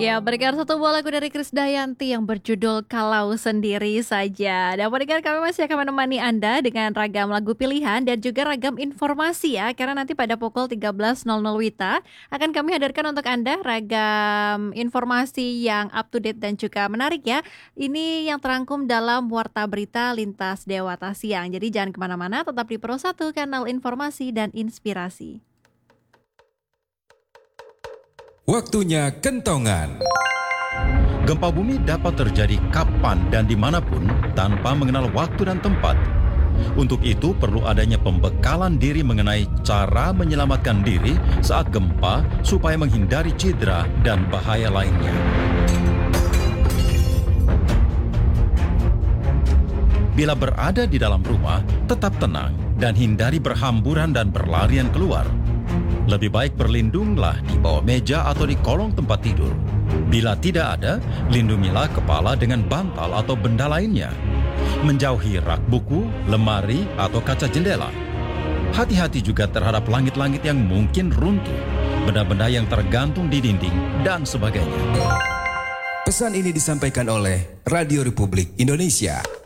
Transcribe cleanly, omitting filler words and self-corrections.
Ya, berikan satu buah lagu dari Krisdayanti yang berjudul Kalau Sendiri Saja. Dan pendengar kami masih akan menemani Anda dengan ragam lagu pilihan dan juga ragam informasi ya. Karena nanti pada pukul 13.00 WITA akan kami hadirkan untuk Anda ragam informasi yang up to date dan juga menarik ya. Ini yang terangkum dalam Warta Berita Lintas Dewata Siang. Jadi jangan kemana-mana, tetap di Pro 1 kanal informasi dan inspirasi. Waktunya kentongan. Gempa bumi dapat terjadi kapan dan dimanapun tanpa mengenal waktu dan tempat. Untuk itu perlu adanya pembekalan diri mengenai cara menyelamatkan diri saat gempa supaya menghindari cedera dan bahaya lainnya. Bila berada di dalam rumah, tetap tenang dan hindari berhamburan dan berlarian keluar. Lebih baik berlindunglah di bawah meja atau di kolong tempat tidur. Bila tidak ada, lindungilah kepala dengan bantal atau benda lainnya. Menjauhi rak buku, lemari, atau kaca jendela. Hati-hati juga terhadap langit-langit yang mungkin runtuh, benda-benda yang tergantung di dinding, dan sebagainya. Pesan ini disampaikan oleh Radio Republik Indonesia.